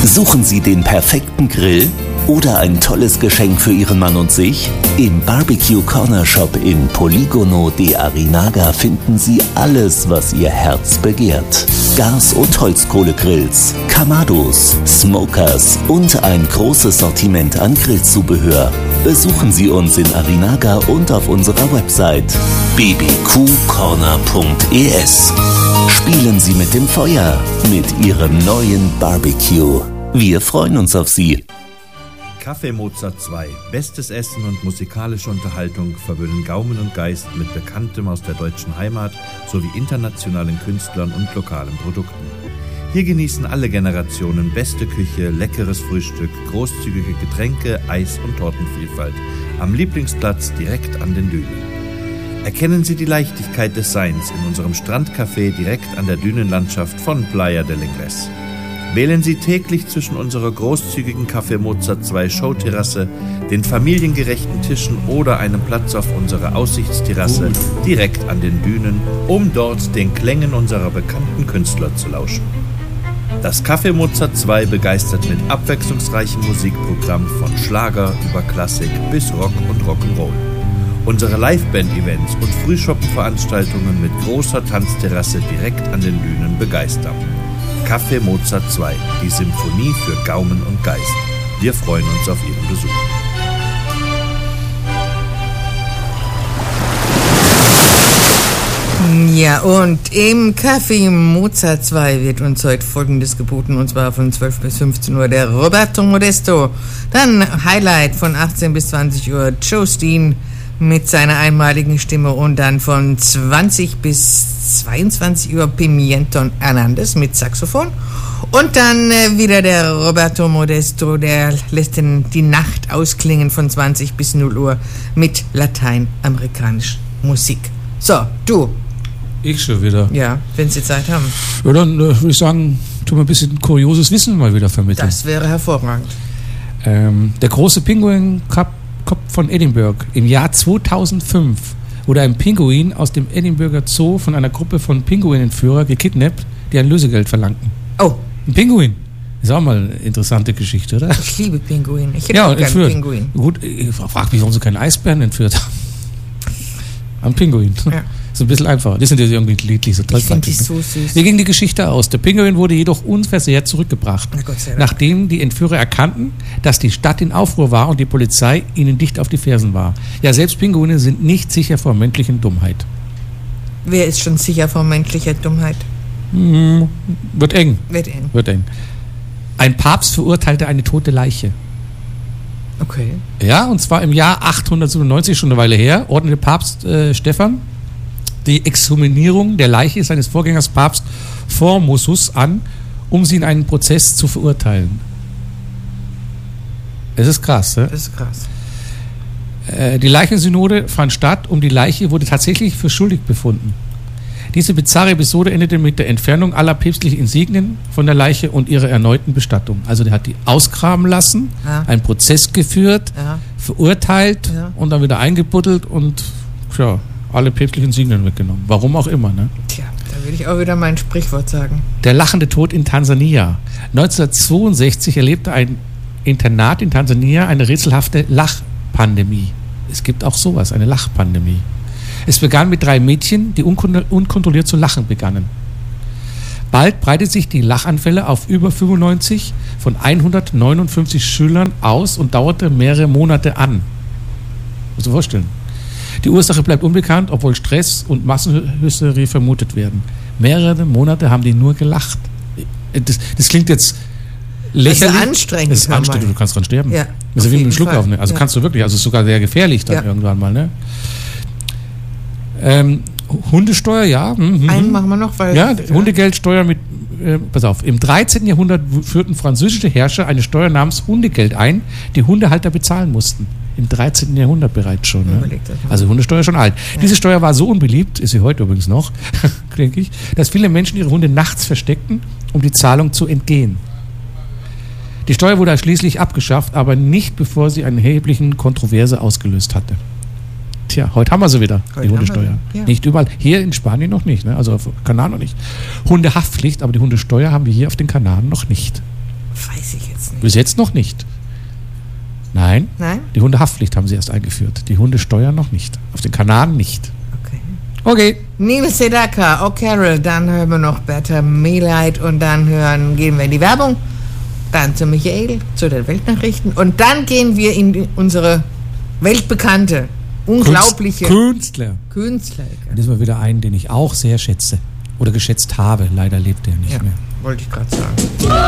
Suchen Sie den perfekten Grill oder ein tolles Geschenk für Ihren Mann und sich? Im Barbecue Corner Shop in Polígono de Arinaga finden Sie alles, was Ihr Herz begehrt. Gas- und Holzkohlegrills, Kamados, Smokers und ein großes Sortiment an Grillzubehör. Besuchen Sie uns in Arinaga und auf unserer Website bbqcorner.es. Spielen Sie mit dem Feuer mit Ihrem neuen Barbecue. Wir freuen uns auf Sie. Café Mozart 2. Bestes Essen und musikalische Unterhaltung verwöhnen Gaumen und Geist mit Bekanntem aus der deutschen Heimat sowie internationalen Künstlern und lokalen Produkten. Hier genießen alle Generationen beste Küche, leckeres Frühstück, großzügige Getränke, Eis- und Tortenvielfalt. Am Lieblingsplatz direkt an den Dünen. Erkennen Sie die Leichtigkeit des Seins in unserem Strandcafé direkt an der Dünenlandschaft von Playa del Ingles. Wählen Sie täglich zwischen unserer großzügigen Café Mozart 2 Showterrasse, den familiengerechten Tischen oder einem Platz auf unserer Aussichtsterrasse direkt an den Dünen, um dort den Klängen unserer bekannten Künstler zu lauschen. Das Café Mozart 2 begeistert mit abwechslungsreichem Musikprogramm von Schlager über Klassik bis Rock und Rock'n'Roll. Unsere Liveband-Events und Frühschoppen-Veranstaltungen mit großer Tanzterrasse direkt an den Dünen begeistern. Café Mozart 2, die Symphonie für Gaumen und Geist. Wir freuen uns auf Ihren Besuch. Ja, und im Café Mozart 2 wird uns heute Folgendes geboten, und zwar von 12 bis 15 Uhr der Roberto Modesto. Dann Highlight von 18 bis 20 Uhr Joe Steen mit seiner einmaligen Stimme, und dann von 20 bis 22 Uhr Pimienton Hernandez mit Saxophon. Und dann wieder der Roberto Modesto, der lässt die Nacht ausklingen von 20 bis 0 Uhr mit lateinamerikanischer Musik. So, du. Ich schon wieder. Ja, wenn Sie Zeit haben. Ja, dann würde ich sagen, tun wir ein bisschen kurioses Wissen mal wieder vermitteln. Das wäre hervorragend. Der große Pinguin Cup von Edinburgh. Im Jahr 2005 wurde ein Pinguin aus dem Edinburgher Zoo von einer Gruppe von Pinguinentführer gekidnappt, die ein Lösegeld verlangten. Oh. Ein Pinguin. Ist auch mal eine interessante Geschichte, oder? Ich liebe Pinguine. Ich hätte auch gerne Pinguin. Gut, ich frage mich, warum sie keinen Eisbären entführt haben. Ein Pinguin. Ja. Ist ein bisschen einfacher. Die sind ja irgendwie niedlich, so toll. Ich finde die so süß. Wie ging die Geschichte aus? Der Pinguin wurde jedoch unversehrt zurückgebracht, nachdem die Entführer erkannten, dass die Stadt in Aufruhr war und die Polizei ihnen dicht auf die Fersen war. Ja, selbst Pinguine sind nicht sicher vor menschlichen Dummheit. Wer ist schon sicher vor menschlicher Dummheit? Wird eng. Wird eng. Ein Papst verurteilte eine tote Leiche. Okay. Ja, und zwar im Jahr 897, schon eine Weile her, ordnete Papst Stephan die Exhumierung der Leiche seines Vorgängers Papst Formosus an, um sie in einen Prozess zu verurteilen. Es ist krass, ne? Das ist krass. Die Leichensynode fand statt und die Leiche wurde tatsächlich für schuldig befunden. Diese bizarre Episode endete mit der Entfernung aller päpstlichen Insignien von der Leiche und ihrer erneuten Bestattung. Also der hat die ausgraben lassen, einen Prozess geführt, verurteilt und dann wieder eingebuddelt und ja, alle päpstlichen Insignien weggenommen. Warum auch immer, ne? Tja, da würde ich auch wieder mein Sprichwort sagen. Der lachende Tod in Tansania. 1962 erlebte ein Internat in Tansania eine rätselhafte Lachpandemie. Es gibt auch sowas, eine Lachpandemie. Es begann mit 3 Mädchen, die unkontrolliert zu lachen begannen. Bald breiteten sich die Lachanfälle auf über 95 von 159 Schülern aus und dauerte mehrere Monate an. Musst du dir vorstellen. Die Ursache bleibt unbekannt, obwohl Stress und Massenhysterie vermutet werden. Mehrere Monate haben die nur gelacht. Das klingt jetzt lächerlich. Das ist anstrengend. Das ist anstrengend, du kannst dran sterben. Ja, das ist wie mit einem Schluck aufnehmen. Also kannst du wirklich, also ist sogar sehr gefährlich dann irgendwann mal, ne? Hundesteuer, ja. Einen machen wir noch, weil... Ja, Hundegeldsteuer mit... pass auf, im 13. Jahrhundert führten französische Herrscher eine Steuer namens Hundegeld ein, die Hundehalter bezahlen mussten. Im 13. Jahrhundert bereits schon. Ne? Also Hundesteuer schon alt. Ja. Diese Steuer war so unbeliebt, ist sie heute übrigens noch, denke ich, dass viele Menschen ihre Hunde nachts versteckten, um die Zahlung zu entgehen. Die Steuer wurde schließlich abgeschafft, aber nicht bevor sie eine erhebliche Kontroverse ausgelöst hatte. Tja, heute haben wir sie wieder, die Hundesteuer. Ja. Nicht überall. Hier in Spanien noch nicht, ne? Also auf Kanaren noch nicht. Hundehaftpflicht, aber die Hundesteuer haben wir hier auf den Kanaren noch nicht. Weiß Weiß ich jetzt nicht. Bis jetzt noch nicht. Nein? Nein? Die Hundehaftpflicht haben sie erst eingeführt. Die Hundesteuer noch nicht. Auf den Kanaren nicht. Okay. Okay. Neil Sedaka, O'Carroll, dann hören wir noch Bertha Mehleit und dann gehen wir in die Werbung, dann zu Michael, zu den Weltnachrichten und dann gehen wir in unsere weltbekannte, unglaubliche Künstler. Künstler-Ecke. Und das war wieder einen, den ich auch sehr schätze. Oder geschätzt habe. Leider lebt er nicht mehr. Wollte ich gerade sagen.